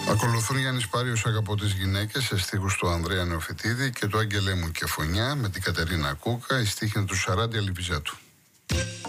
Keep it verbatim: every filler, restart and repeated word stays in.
Ακολουθούν Γιάννης Πάριος «Αγαπώ τις γυναίκες» σε στίχους του Ανδρέα Νεοφυτίδη και του Άγγελέ μου και φωνιά με την Κατερίνα Κούκα, η στίχη του Σαράντι Αλιβιζάτου.